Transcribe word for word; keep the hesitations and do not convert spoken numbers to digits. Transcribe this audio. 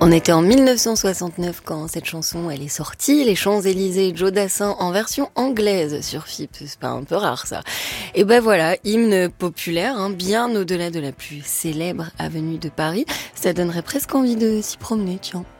On était en mille neuf cent soixante-neuf quand cette chanson elle est sortie, les Champs-Élysées, Joe Dassin en version anglaise sur F I P, c'est pas un peu rare ça. Et ben voilà, hymne populaire, hein, bien au-delà de la plus célèbre avenue de Paris, ça donnerait presque envie de s'y promener, tiens.